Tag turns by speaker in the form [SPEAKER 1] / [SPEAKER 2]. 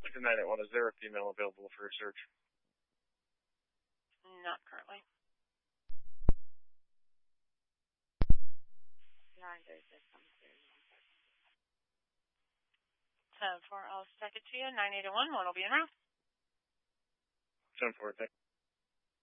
[SPEAKER 1] Washington 981, is there a female available for a search?
[SPEAKER 2] Not currently. 10-4, I'll stack it to you. 981, one will be in route.
[SPEAKER 1] 10-4, thank you.